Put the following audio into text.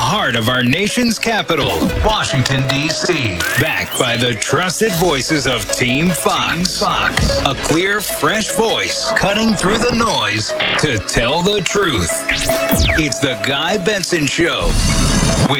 heart of our nation's capital, Washington, D.C. Backed by the trusted voices of Team Fox. A clear, fresh voice cutting through the noise to tell the truth. It's the Guy Benson Show.